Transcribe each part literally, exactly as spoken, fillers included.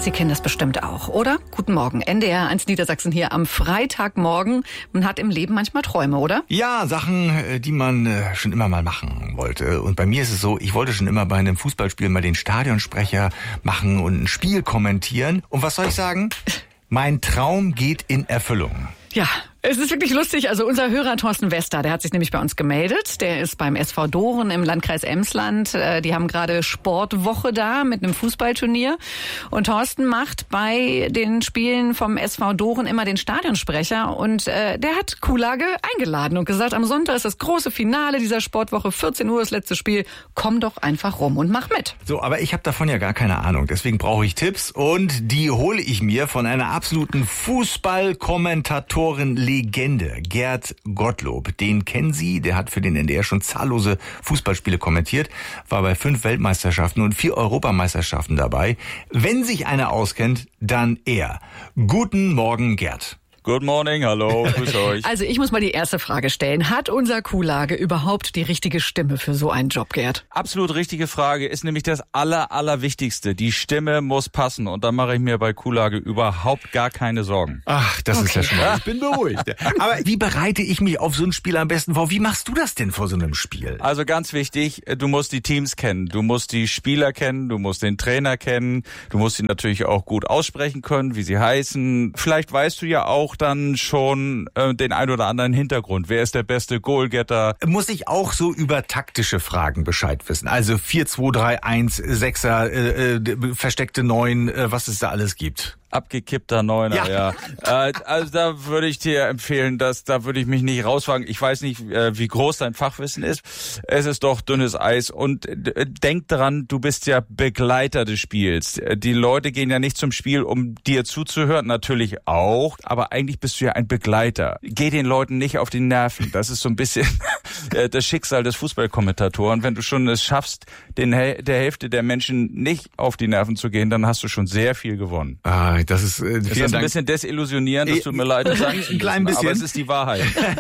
Sie kennen das bestimmt auch, oder? Guten Morgen, N D R eins Niedersachsen hier am Freitagmorgen. Man hat im Leben manchmal Träume, oder? Ja, Sachen, die man schon immer mal machen wollte. Und bei mir ist es so, ich wollte schon immer bei einem Fußballspiel mal den Stadionsprecher machen und ein Spiel kommentieren. Und was soll ich sagen? Mein Traum geht in Erfüllung. Ja, es ist wirklich lustig. Also unser Hörer Thorsten Wester, der hat sich nämlich bei uns gemeldet. Der ist beim S V Doren im Landkreis Emsland. Die haben gerade Sportwoche da mit einem Fußballturnier. Und Thorsten macht bei den Spielen vom S V Doren immer den Stadionsprecher. Und äh, der hat Kuhlage eingeladen und gesagt, am Sonntag ist das große Finale dieser Sportwoche. vierzehn Uhr das letzte Spiel. Komm doch einfach rum und mach mit. So, aber ich habe davon ja gar keine Ahnung. Deswegen brauche ich Tipps. Und die hole ich mir von einer absoluten Fußballkommentatorin Legende, Gerd Gottlob. Den kennen Sie, der hat für den N D R schon zahllose Fußballspiele kommentiert, war bei fünf Weltmeisterschaften und vier Europameisterschaften dabei. Wenn sich einer auskennt, dann er. Guten Morgen, Gerd. Good morning, hallo, grüß euch. Also ich muss mal die erste Frage stellen. Hat unser Kuhlage überhaupt die richtige Stimme für so einen Job, Gerd? Absolut richtige Frage, ist nämlich das aller, allerwichtigste. Die Stimme muss passen und da mache ich mir bei Kuhlage überhaupt gar keine Sorgen. Ach, das Okay. ist ja schon mal. Ich bin beruhigt. Aber wie bereite ich mich auf so ein Spiel am besten vor? Wie machst du das denn vor so einem Spiel? Also ganz wichtig, du musst die Teams kennen, du musst die Spieler kennen, du musst den Trainer kennen, du musst sie natürlich auch gut aussprechen können, wie sie heißen. Vielleicht weißt du ja auch dann schon äh, den ein oder anderen Hintergrund. Wer ist der beste Goalgetter? Muss ich auch so über taktische Fragen Bescheid wissen? Also vier zwei drei eins, Sechser, äh, äh, versteckte Neun, äh, was es da alles gibt. Abgekippter Neuner, ja. ja. Äh, also da würde ich dir empfehlen, dass da würde ich mich nicht rauswagen. Ich weiß nicht, äh, wie groß dein Fachwissen ist. Es ist doch dünnes Eis. Und äh, denk dran, du bist ja Begleiter des Spiels. Die Leute gehen ja nicht zum Spiel, um dir zuzuhören, natürlich auch, aber eigentlich bist du ja ein Begleiter. Geh den Leuten nicht auf die Nerven. Das ist so ein bisschen das Schicksal des Fußballkommentatoren. Wenn du schon es schaffst, den, der Hälfte der Menschen nicht auf die Nerven zu gehen, dann hast du schon sehr viel gewonnen. Ah, das ist, äh, ist das ein Dank. bisschen desillusionierend, das tut mir leid, das sage ich ein klein bisschen. Aber es ist die Wahrheit.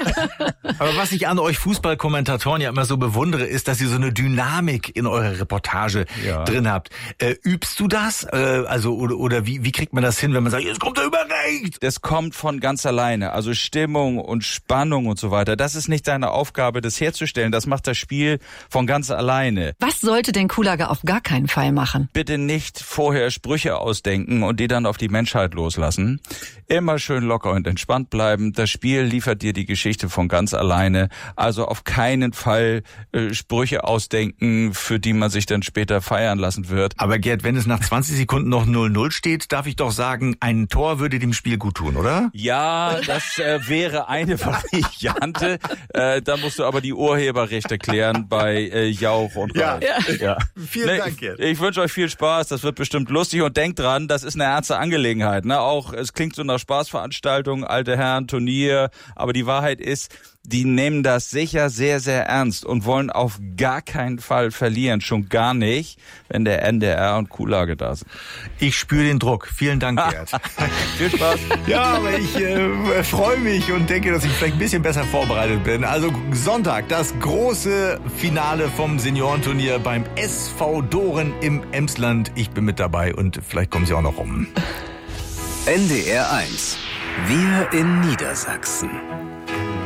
Aber was ich an euch Fußballkommentatoren ja immer so bewundere, ist, dass ihr so eine Dynamik in eurer Reportage ja. drin habt. Äh, übst du das? Äh, also oder, oder wie, wie kriegt man das hin, wenn man sagt, jetzt kommt er überrecht? Das kommt von ganz alleine. Also Stimmung und Spannung und so weiter. Das ist nicht deine Aufgabe, das herzustellen. Das macht das Spiel von ganz alleine. Was sollte denn Kuhlage auf gar keinen Fall machen? Bitte nicht vorher Sprüche ausdenken und die dann auf die Menschheit loslassen. Immer schön locker und entspannt bleiben. Das Spiel liefert dir die Geschichte von ganz alleine. Also auf keinen Fall äh, Sprüche ausdenken, für die man sich dann später feiern lassen wird. Aber Gerd, wenn es nach zwanzig Sekunden noch null null steht, darf ich doch sagen, ein Tor würde dem Spiel gut tun, oder? Ja, das äh, wäre eine Variante. Äh, da musst du aber die Urheberrechte klären bei äh, Jauch und Ja. Ralf. Ja. Ja. Vielen Nee, Dank, Gerd. Ich, ich wünsche euch viel Spaß, das wird bestimmt lustig und denkt dran, das ist eine ernste Angelegenheit. Ne? Auch es klingt so nach Spaßveranstaltung, alte Herren, Turnier, aber die Wahrheit ist, die nehmen das sicher sehr, sehr ernst und wollen auf gar keinen Fall verlieren, schon gar nicht, wenn der N D R und Kuhlage da sind. Ich spüre den Druck. Vielen Dank, Gerd. Viel Spaß. Ja, aber ich äh, freue mich und denke, dass ich vielleicht ein bisschen besser vorbereitet bin. Also Sonntag, das große Finale vom Seniorenturnier beim S V Doren im Emsland. Ich bin mit dabei und vielleicht kommen Sie auch noch rum. N D R eins. Wir in Niedersachsen.